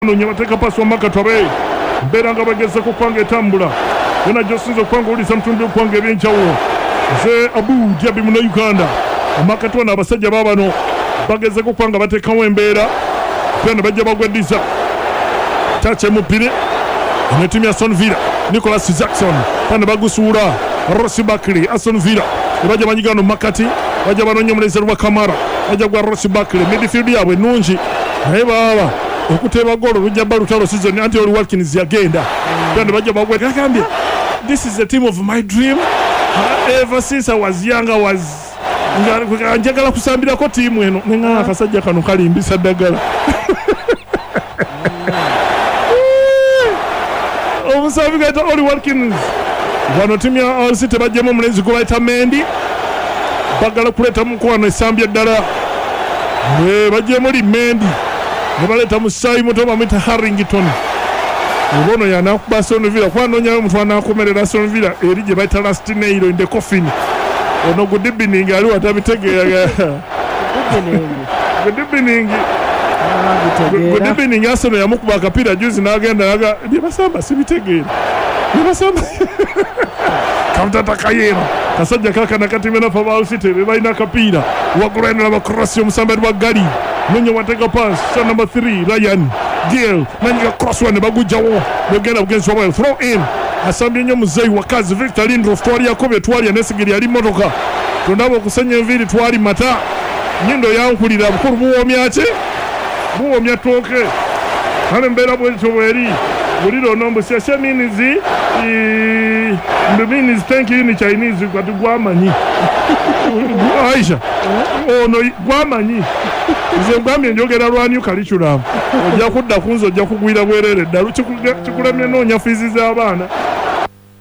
nyabateeka paasi wamakatwabe mbeera nga bageze ku kwanga etambula yona gyosinza okwanga owulisa mutumbi okwanga ebyenjawulo nze Abu Dhabi muno Uganda amakatwana abasajja baabano bageze ku kwanga bateekawo embeera pena bajja bagweddiza tache mupire ne timu ya Aston Villa Nicholas Jackson pena bagusuula Ross Barkley Aston Villa bajja banyigano makati bajja banonye muleze lwa Kamara bajja gwa Ross Barkley midfield yaabwe nungi naye baba okuteba golo lujja balutalo season anti oli Watkins yagenda pena bajja bagweta kambye this is the team of my dream ever since I was young I was njagala kusambirako tiimu eno nenga akasajja kano kalimbisa ddagala omusambi gaita Oli Watkins wano timu ya All City bajjemu omulenzi gwe bayita Mendy bagala kuleeta mukwano esambya ddala bajjemu oli Mendy ne baleeta musaayi muto bamwita Harrington ono yanakuba Aston Villa kwanonyayo omuntu anakomerera Aston Villa eri gye bayita last nail in the coffin ono gudibiningi ali watabitegeera gudibiningi Arsenal yamukuba akapiira juzi n'agenda naga byebasamba sibitegeera byebasamba kamtatakayeera kasajja kakana katimena fa All City bebalina akapiira wagulaina n'abakrosi omusambali wa gali nonyo wateka pass sa number 3 Ryan Gill nanyiga cross one bagujjawo bogenda bugenzi wabwe throw in asambye nnyo muzeyi wakazi Victor Lindrof twali yakobye twali anesigiri ali motoka tondaba okusenya enviiri twali mata nyindo yankulira bukulu buwomya tooke kale mbeera bwetyo bweri buliro nombo siasya minizi mbeminizi thank you ni Chinese kati gwamanyi Aisha ono gwamanyi nze gwambye njogera lwanyu curriculum ojja kudda kunzo ojja kugwira bwerere ddalu kikulemye noonya fiizi z'abaana